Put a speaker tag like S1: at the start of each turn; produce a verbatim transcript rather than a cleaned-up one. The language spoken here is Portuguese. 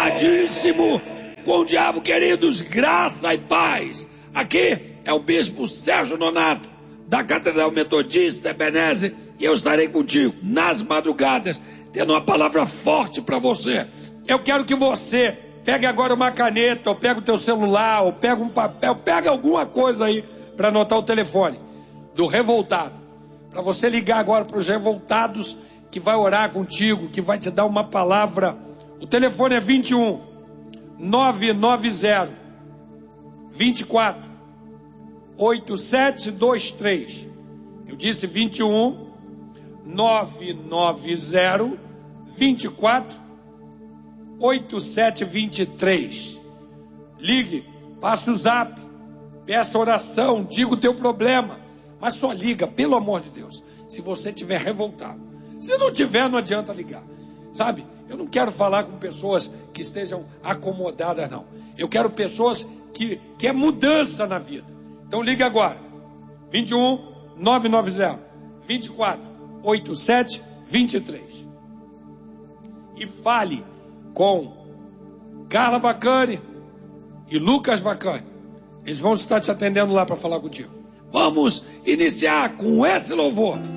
S1: preocupadíssimo com o diabo, queridos. Graça e paz. Aqui é o bispo Sérgio Nonato, da Catedral Metodista Ebenezer, e eu estarei contigo nas madrugadas, tendo uma palavra forte para você. Eu quero que você pegue agora uma caneta, ou pega o teu celular, ou pega um papel, pega alguma coisa aí para anotar o telefone do revoltado, para você ligar agora para os revoltados, que vai orar contigo, que vai te dar uma palavra. O telefone é vinte e um, nove nove zero, vinte e quatro, oito sete dois três. Eu disse vinte e um, nove nove zero, vinte e quatro, oito sete dois três. Ligue, passe o zap, peça oração, diga o teu problema, mas só liga, pelo amor de Deus, se você estiver revoltado. Se não tiver, não adianta ligar, sabe? Eu não quero falar com pessoas que estejam acomodadas, não. Eu quero pessoas que que é mudança na vida. Então liga agora, vinte e um, nove nove zero, vinte e quatro, oito sete dois três. E fale com Carla Vacani e Lucas Vacani. Eles vão estar te atendendo lá para falar contigo. Vamos iniciar com esse louvor.